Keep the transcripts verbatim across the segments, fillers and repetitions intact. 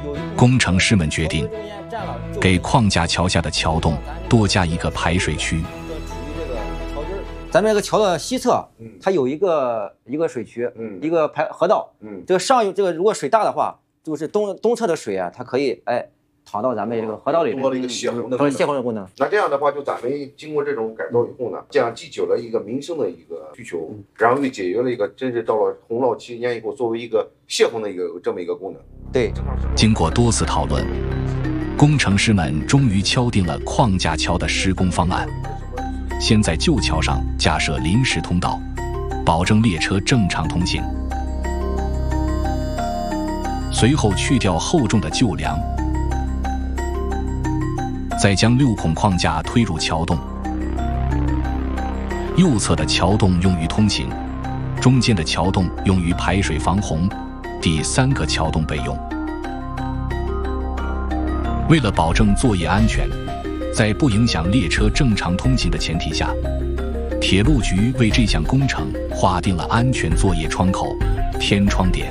工程师们决定给框架桥下的桥洞多加一个排水区。 咱们这个桥的西侧，它有一个一个水渠，嗯，一个排河道，嗯，这个上游这个如果水大的话，就是东东侧的水啊，它可以哎淌到咱们这个河道里面， 多了一个泄洪的功能，泄洪的功能。 那这样的话，就咱们经过这种改造以后呢，这样既解了一个民生的一个需求，然后又解决了一个真是到了洪涝期间以后，作为一个泄洪的一个这么一个功能。 对， 经过多次讨论，工程师们终于敲定了框架桥的施工方案。先在旧桥上架设临时通道，保证列车正常通行。随后去掉厚重的旧梁，再将六孔框架推入桥洞。右侧的桥洞用于通行，中间的桥洞用于排水防洪，第三个桥洞备用。为了保证作业安全，在不影响列车正常通行的前提下，铁路局为这项工程划定了安全作业窗口——天窗点。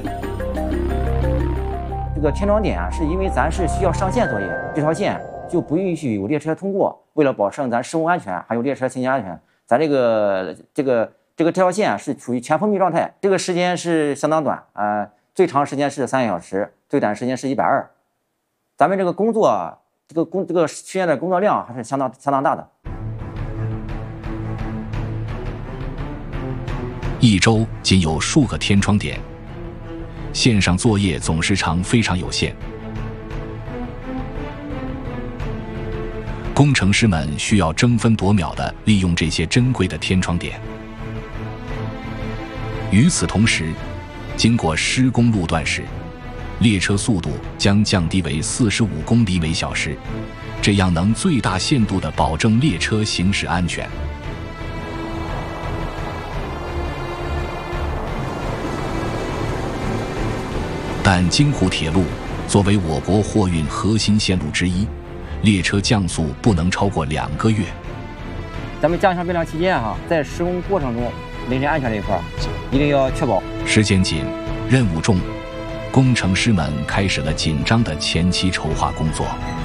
这个天窗点啊，是因为咱是需要上线作业，这条线就不允许有列车通过。为了保证咱施工安全，还有列车行进安全，咱这个这个这个这条线啊是处于全封闭状态。这个时间是相当短啊、呃，最长时间是三个小时，最短时间是一百二。咱们这个工作。这个工这个实验的工作量还是相当相当大的。 一周仅有数个天窗点，线上作业总时长非常有限。工程师们需要争分夺秒地利用这些珍贵的天窗点。与此同时，经过施工路段时，列车速度将降低为四十五公里每小时，这样能最大限度地保证列车行驶安全。但京沪铁路作为我国货运核心线路之一，列车降速不能超过两个月。 咱们加强变量期间哈，在施工过程中，人身安全这一块一定要确保。 时间紧，任务重。工程师们开始了紧张的前期筹划工作。